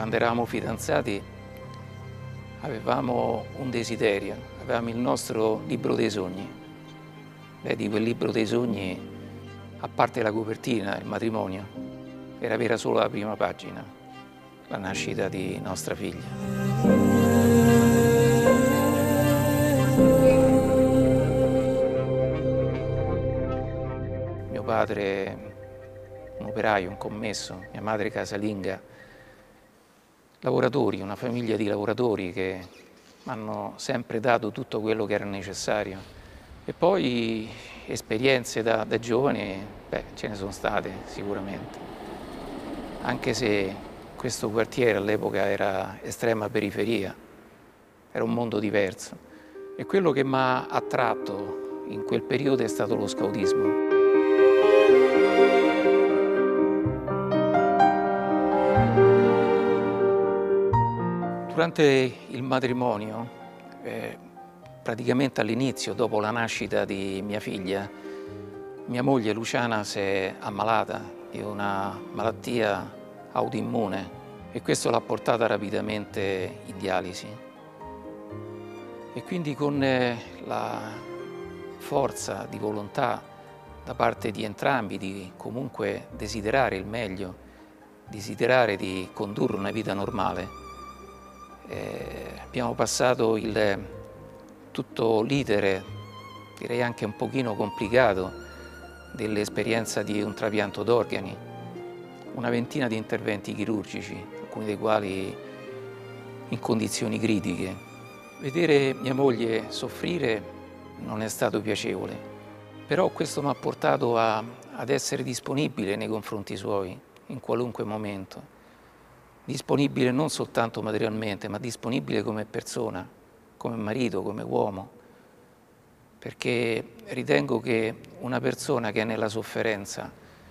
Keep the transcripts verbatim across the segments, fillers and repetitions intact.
quando eravamo fidanzati avevamo un desiderio, avevamo il nostro libro dei sogni. Beh, di quel libro dei sogni, a parte la copertina, il matrimonio, era vera solo la prima pagina, la nascita di nostra figlia. Mio padre, un operaio, un commesso, mia madre casalinga, lavoratori, una famiglia di lavoratori che mi hanno sempre dato tutto quello che era necessario. E poi esperienze da, da giovane, beh, ce ne sono state sicuramente, anche se questo quartiere all'epoca era estrema periferia, era un mondo diverso. E quello che mi ha attratto in quel periodo è stato lo scautismo. Durante il matrimonio, eh, praticamente all'inizio, dopo la nascita di mia figlia, mia moglie Luciana si è ammalata di una malattia autoimmune e questo l'ha portata rapidamente in dialisi. E quindi con la forza di volontà da parte di entrambi di comunque desiderare il meglio, desiderare di condurre una vita normale, Eh, abbiamo passato il, tutto l'iter, direi anche un pochino complicato, dell'esperienza di un trapianto d'organi, una ventina di interventi chirurgici, alcuni dei quali in condizioni critiche. Vedere mia moglie soffrire non è stato piacevole, però questo mi ha portato a, ad essere disponibile nei confronti suoi in qualunque momento. Disponibile non soltanto materialmente, ma disponibile come persona, come marito, come uomo, perché ritengo che una persona che è nella sofferenza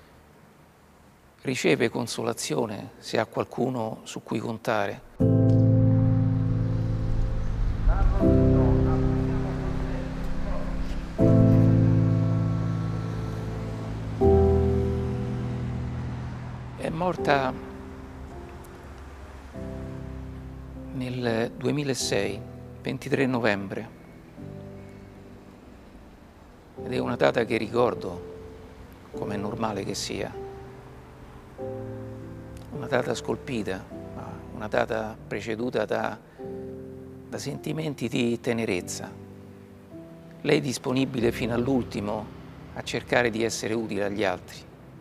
riceve consolazione se ha qualcuno su cui contare. È morta nel duemilasei, ventitré novembre, ed è una data che ricordo, come è normale che sia, una data scolpita, una data preceduta da, da sentimenti di tenerezza. Lei disponibile fino all'ultimo a cercare di essere utile agli altri.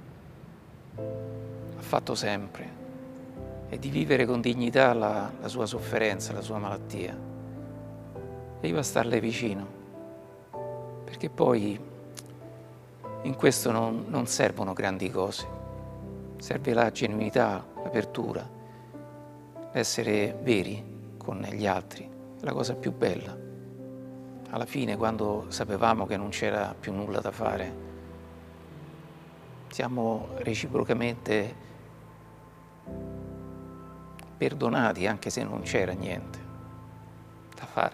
L'ha fatto sempre. E di vivere con dignità la, la sua sofferenza, la sua malattia. E io a starle vicino, perché poi in questo non, non servono grandi cose, serve la genuinità, l'apertura, essere veri con gli altri, è la cosa più bella. Alla fine, quando sapevamo che non c'era più nulla da fare, siamo reciprocamente perdonati, anche se non c'era niente da fare.